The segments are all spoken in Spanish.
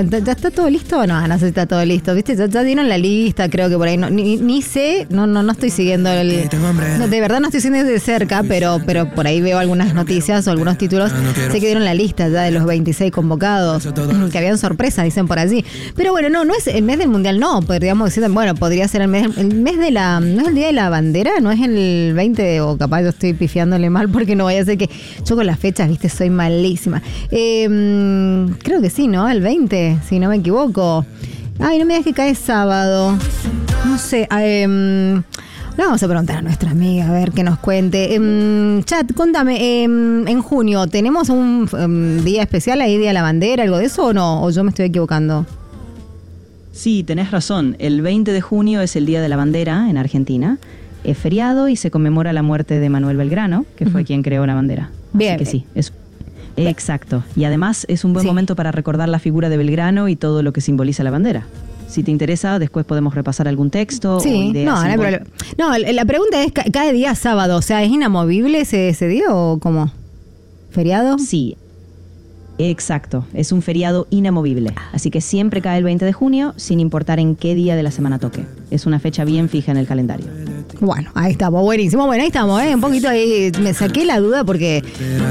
¿Ya está todo listo o no? No sé si está todo listo, ¿viste? Ya dieron la lista, creo que por ahí. Ni sé, no estoy siguiendo de verdad no estoy siguiendo de cerca, pero por ahí veo algunas noticias o algunos títulos. Sé que dieron la lista ya de los 26 convocados, que habían sorpresa, dicen por allí. Pero bueno, no es el mes del mundial, no. Podríamos decir, bueno, podría ser el mes de la... ¿No es el día de la bandera? ¿No es el 20? O capaz yo estoy pifiándole mal porque no vaya a ser que... Yo con las fechas, viste, soy malísima. Creo que sí, ¿no? El 20, si no me equivoco. Ay, no me digas que cae sábado. No sé. Le vamos a preguntar a nuestra amiga, a ver qué nos cuente. Chat, contame, en junio, ¿tenemos un día especial ahí, Día de la Bandera, algo de eso o no? ¿O yo me estoy equivocando? Sí, tenés razón. El 20 de junio es el Día de la Bandera en Argentina. Es feriado y se conmemora la muerte de Manuel Belgrano, que fue quien creó la bandera. Bien. Así que sí, es exacto. Y además es un buen momento para recordar la figura de Belgrano y todo lo que simboliza la bandera. Si te interesa, después podemos repasar algún texto o ideas. No, la pregunta es, ¿cada día sábado? O sea, ¿es inamovible ese día o cómo? ¿Feriado? Sí. Exacto, es un feriado inamovible, así que siempre cae el 20 de junio, sin importar en qué día de la semana toque. Es una fecha bien fija en el calendario. Bueno, ahí estamos, buenísimo. Bueno, ahí estamos, un poquito ahí, me saqué la duda porque,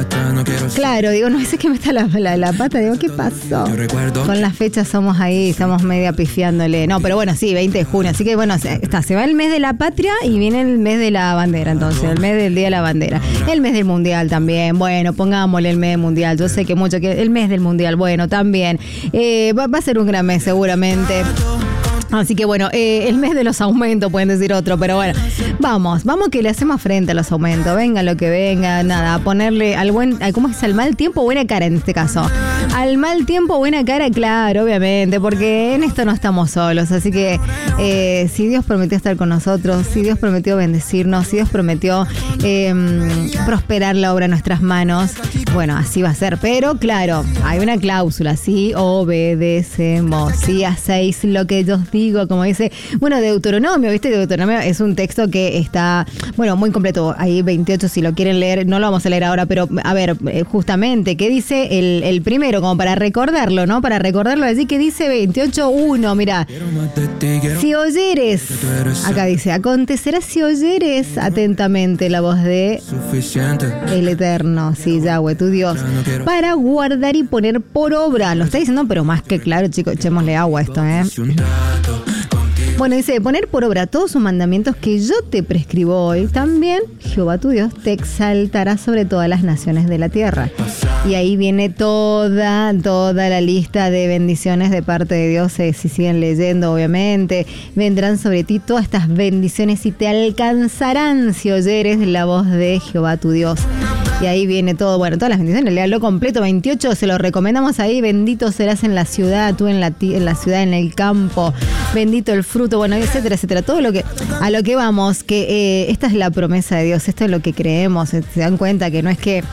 claro, digo, no sé qué me está la pata, digo, ¿qué pasó? Con las fechas somos ahí, estamos media pifiándole. No, pero bueno, sí, 20 de junio, así que bueno, se va el mes de la patria y viene el mes de la bandera, entonces, el mes del Día de la Bandera. El mes del Mundial también, bueno, pongámosle el mes del Mundial, yo sé que mucho que el mes del Mundial, bueno, también. Va a ser un gran mes seguramente. Así que bueno, el mes de los aumentos, pueden decir otro, pero bueno, vamos que le hacemos frente a los aumentos, venga lo que venga, nada, a ponerle ¿cómo es? Al mal tiempo, buena cara en este caso. Al mal tiempo, buena cara, claro, obviamente, porque en esto no estamos solos, así que si Dios prometió estar con nosotros, si Dios prometió bendecirnos, si Dios prometió prosperar la obra en nuestras manos, bueno, así va a ser, pero claro, hay una cláusula, si obedecemos, si hacéis lo que yo digo, como dice, bueno, Deuteronomio, ¿viste? Deuteronomio es un texto que está, bueno, muy completo, ahí 28 si lo quieren leer, no lo vamos a leer ahora, pero a ver, justamente, ¿qué dice el primero? Como para recordarlo, ¿no? Para recordarlo así, que dice 28:1, mira, si oyeres, acá dice, acontecerá si oyeres atentamente la voz de el Eterno, sí, Yahweh, tu Dios, para guardar y poner por obra, lo está diciendo, pero más que claro, chicos, echémosle agua a esto, Bueno, dice, poner por obra todos sus mandamientos que yo te prescribo hoy, también Jehová tu Dios te exaltará sobre todas las naciones de la tierra. Y ahí viene toda la lista de bendiciones de parte de Dios, si siguen leyendo, obviamente. Vendrán sobre ti todas estas bendiciones y te alcanzarán si oyeres la voz de Jehová tu Dios. Y ahí viene todo, bueno, todas las bendiciones, léalo completo, 28, se lo recomendamos ahí, bendito serás en la ciudad, tú en la ciudad, en el campo, bendito el fruto, bueno, etcétera, etcétera, todo a lo que vamos, que esta es la promesa de Dios, esto es lo que creemos, se dan cuenta que no es que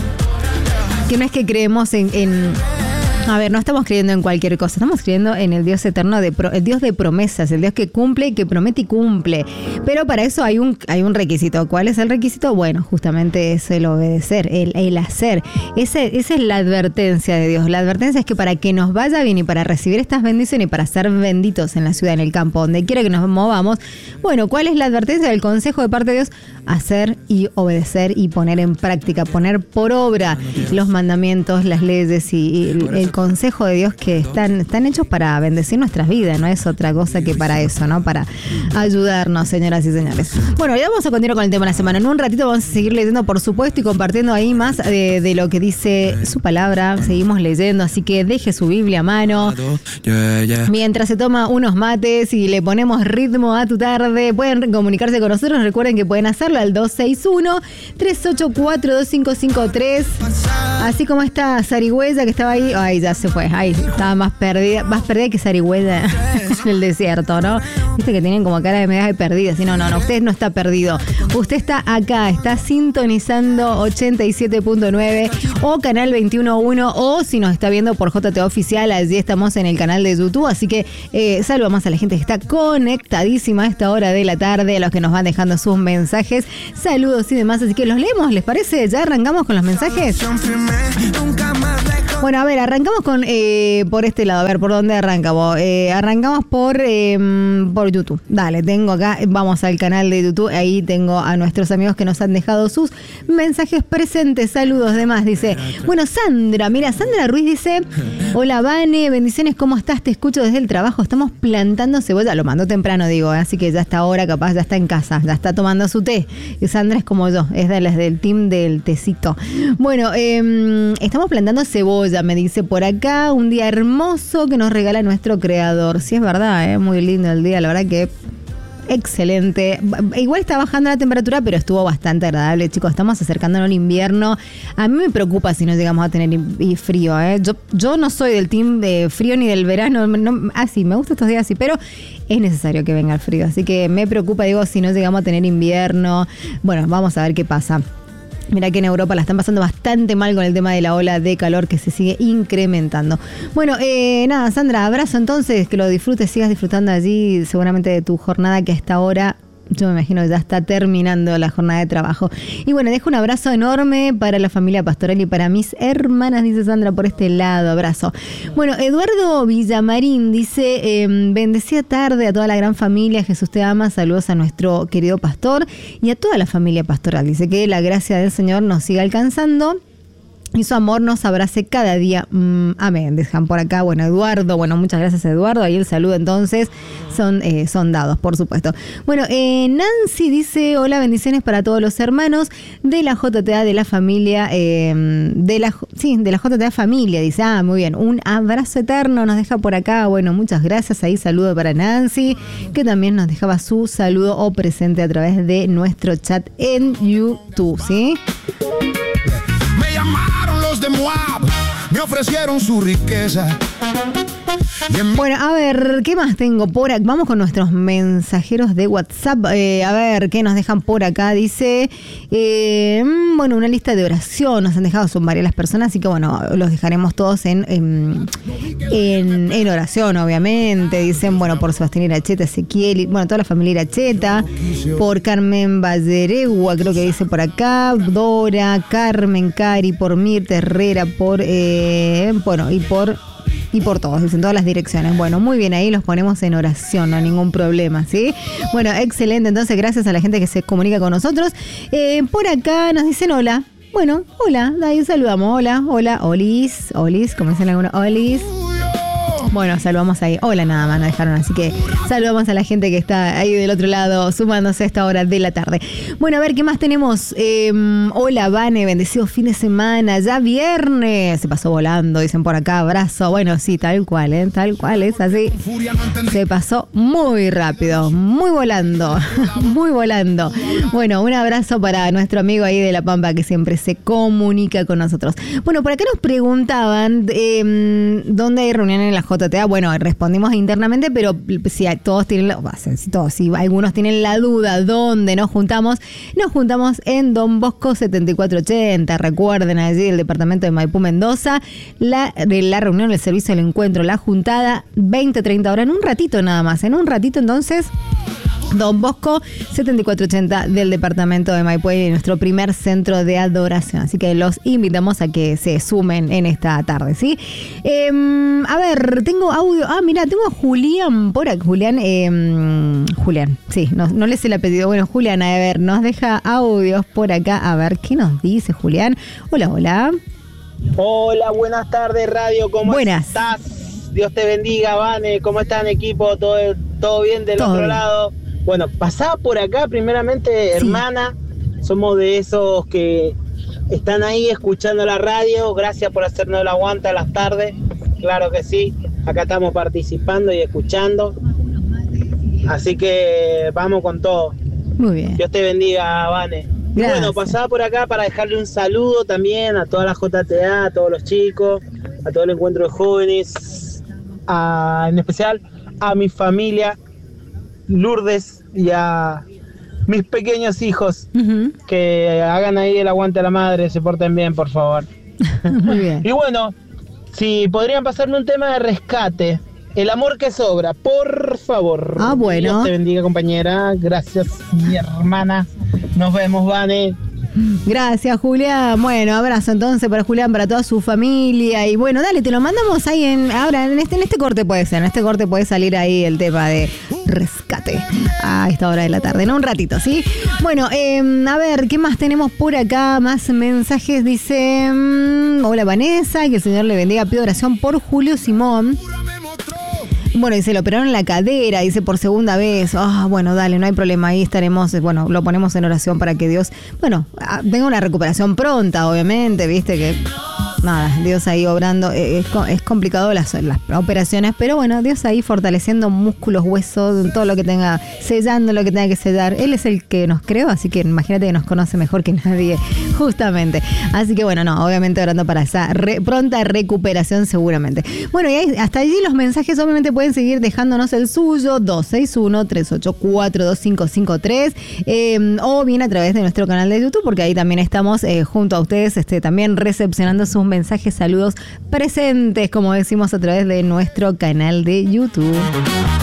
creemos a ver, no estamos creyendo en cualquier cosa, estamos creyendo en el Dios eterno, el Dios de promesas, el Dios que cumple, que promete y cumple. Pero para eso hay un requisito. ¿Cuál es el requisito? Bueno, justamente es el obedecer, el hacer. Esa es la advertencia de Dios. La advertencia es que para que nos vaya bien y para recibir estas bendiciones y para ser benditos en la ciudad, en el campo, donde quiera que nos movamos, bueno, ¿cuál es la advertencia del consejo de parte de Dios? Hacer y obedecer y poner en práctica, poner por obra los mandamientos, las leyes y el consejo de Dios, que están hechos para bendecir nuestras vidas, no es otra cosa que para eso, ¿no? Para ayudarnos, señoras y señores. Bueno, ya vamos a continuar con el tema de la semana. En un ratito vamos a seguir leyendo, por supuesto, y compartiendo ahí más de lo que dice su palabra. Seguimos leyendo, así que deje su Biblia a mano. Mientras se toma unos mates y le ponemos ritmo a tu tarde, pueden comunicarse con nosotros. Recuerden que pueden hacerlo al 261-384-2553. Así como esta zarigüeya que estaba ahí. Ay, ya se fue. Ahí estaba más perdida que zarigüeya en el desierto, ¿no? Viste que tienen como cara de medalla perdida. Sí, no, usted no está perdido. Usted está acá, está sintonizando 87.9 o canal 21.1, o si nos está viendo por JT Oficial, allí estamos en el canal de YouTube. Así que saludamos a la gente que está conectadísima a esta hora de la tarde, a los que nos van dejando sus mensajes, saludos y demás. Así que los leemos, ¿les parece? ¿Ya arrancamos con los mensajes? Bueno, a ver, arrancamos con por este lado. A ver, ¿por dónde arrancamos? Arrancamos por YouTube. Dale, tengo acá, vamos al canal de YouTube. Ahí tengo a nuestros amigos que nos han dejado sus mensajes presentes. Saludos, demás. Dice, bueno, Sandra, mira, Sandra Ruiz dice, hola, Vane, bendiciones, ¿cómo estás? Te escucho desde el trabajo. Estamos plantando cebolla. Lo mandó temprano, digo, así que ya está ahora, capaz ya está en casa, ya está tomando su té. Y Sandra es como yo, es de las del team del tecito. Bueno, estamos plantando cebolla, me dice por acá, un día hermoso que nos regala nuestro creador. Sí, es verdad, muy lindo el día, la verdad que excelente. Igual está bajando la temperatura, pero estuvo bastante agradable, chicos. Estamos acercándonos al invierno. A mí me preocupa si no llegamos a tener frío, Yo no soy del team de frío ni del verano. Sí, me gustan estos días así, pero es necesario que venga el frío. Así que me preocupa, digo, si no llegamos a tener invierno. Bueno, vamos a ver qué pasa. Mira que en Europa la están pasando bastante mal con el tema de la ola de calor que se sigue incrementando. Bueno, nada, Sandra, abrazo entonces, que lo disfrutes, sigas disfrutando allí seguramente de tu jornada que hasta ahora, yo me imagino que ya está terminando la jornada de trabajo. Y bueno, dejo un abrazo enorme para la familia pastoral y para mis hermanas, dice Sandra, por este lado. Abrazo. Bueno, Eduardo Villamarín dice, bendecida tarde a toda la gran familia, Jesús te ama, saludos a nuestro querido pastor y a toda la familia pastoral. Dice que la gracia del Señor nos siga alcanzando y su amor nos abrace cada día. Amén. Dejan por acá, bueno, Eduardo, bueno, muchas gracias, Eduardo. Ahí el saludo entonces son dados, por supuesto. Bueno, Nancy dice, hola, bendiciones para todos los hermanos de la JTA de la familia, de la JTA familia, dice, muy bien, un abrazo eterno nos deja por acá. Bueno, muchas gracias. Ahí saludo para Nancy, que también nos dejaba su saludo o presente a través de nuestro chat en YouTube, ¿sí? De Moab me ofrecieron su riqueza. Bueno, a ver, ¿qué más tengo por acá? Vamos con nuestros mensajeros de WhatsApp. A ver, ¿qué nos dejan por acá? Dice, bueno, una lista de oración nos han dejado, son varias las personas, así que bueno, los dejaremos todos en oración, obviamente. Dicen, bueno, por Sebastián Iracheta, Ezequiel, bueno, toda la familia Iracheta, por Carmen Valleregua, creo que dice por acá, Dora, Carmen, Cari, por Mirta Herrera, por, bueno, y por todos, dicen todas las direcciones. Bueno, muy bien, ahí los ponemos en oración, no hay ningún problema, ¿sí? Bueno, excelente, entonces gracias a la gente que se comunica con nosotros. Por acá nos dicen hola. Bueno, hola, de ahí saludamos. Hola, Olis, como dicen algunos, Olis. Bueno, saludamos ahí. Hola, nada más nos dejaron, así que saludamos a la gente que está ahí del otro lado sumándose a esta hora de la tarde. Bueno, a ver, ¿qué más tenemos? Hola, Vane, bendecido fin de semana, ya viernes. Se pasó volando, dicen por acá, abrazo. Bueno, sí, tal cual, es así. Se pasó muy rápido, muy volando, muy volando. Bueno, un abrazo para nuestro amigo ahí de La Pampa que siempre se comunica con nosotros. Bueno, por acá nos preguntaban dónde hay reunión en la JTA. Bueno, respondimos internamente, pero si todos tienen, si algunos tienen la duda dónde nos juntamos en Don Bosco 7480. Recuerden, allí el departamento de Maipú, Mendoza, la reunión, el servicio del encuentro, la juntada, 20-30 horas, en un ratito nada más, entonces. Don Bosco 7480 del departamento de Maipú y nuestro primer centro de adoración. Así que los invitamos a que se sumen en esta tarde, ¿sí? A ver, tengo audio. Mira, tengo a Julián por aquí. Julián, sí, no le sé el apellido. Bueno, Julián, a ver, nos deja audios por acá. A ver, ¿qué nos dice Julián? Hola. Hola, buenas tardes, radio. ¿Cómo estás? Dios te bendiga, Vane. ¿Cómo están, equipo? ¿Todo bien del otro lado? Bueno, pasaba por acá primeramente, hermana, somos de esos que están ahí escuchando la radio, gracias por hacernos el aguante a las tardes, claro que sí, acá estamos participando y escuchando, así que vamos con todo. Muy bien. Dios te bendiga, Vane. Y bueno, pasaba por acá para dejarle un saludo también a toda la JTA, a todos los chicos, a todo el encuentro de jóvenes, en especial a mi familia, Lourdes, y a mis pequeños hijos, que hagan ahí el aguante a la madre, se porten bien, por favor. Muy bien. Y bueno, si podrían pasarme un tema de rescate, el amor que sobra, por favor. Bueno. Dios te bendiga, compañera, gracias, mi hermana, nos vemos, Vane. Gracias, Julián. Bueno, abrazo entonces para Julián, para toda su familia. Y bueno, dale, te lo mandamos ahí ahora en este corte puede ser. En este corte puede salir ahí el tema de rescate a esta hora de la tarde, ¿no? Un ratito, ¿sí? Bueno, a ver, ¿qué más tenemos por acá? Más mensajes. Dice, hola Vanessa, que el Señor le bendiga. Pido oración por Julio Simón. Bueno, dice, lo operaron en la cadera, dice, por segunda vez. Bueno, dale, no hay problema, ahí estaremos, bueno, lo ponemos en oración para que Dios, bueno, tenga una recuperación pronta, obviamente, viste que... Nada, Dios ahí obrando, es complicado las operaciones, pero bueno, Dios ahí fortaleciendo músculos, huesos, todo lo que tenga, sellando lo que tenga que sellar. Él es el que nos creó, así que imagínate que nos conoce mejor que nadie, justamente. Así que bueno, no, obviamente orando para esa pronta recuperación seguramente. Bueno, y ahí, hasta allí los mensajes obviamente pueden seguir dejándonos el suyo, 261-384-2553, o bien a través de nuestro canal de YouTube, porque ahí también estamos junto a ustedes, también recepcionando sus mensajes, saludos presentes, como decimos, a través de nuestro canal de YouTube.